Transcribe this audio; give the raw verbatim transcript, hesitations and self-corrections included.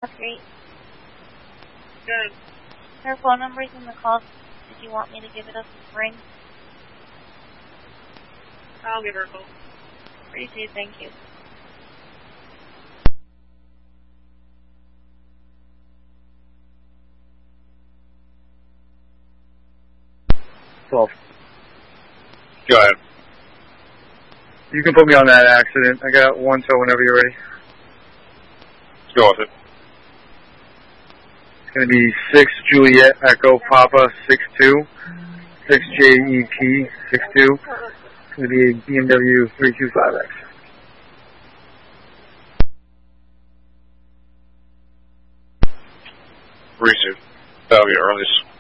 That's great. Good. Her phone number's in the call. Did you want me to give it a ring? I'll give her a call. Appreciate it, thank you. twelve. Go ahead. You can put me on that accident. I got one tow whenever you're ready. Let's go with it. It's going to be six Juliet Echo Papa six two, six J E P six two. It's going to be a B M W three two five X. Receive. That'll be earliest.